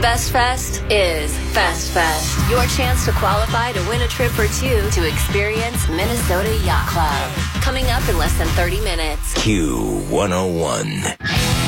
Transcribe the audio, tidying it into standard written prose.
Best Fest is Fest Fest. Your chance to qualify to win a trip for two to experience Minnesota Yacht Club. Coming up in less than 30 minutes. Q101.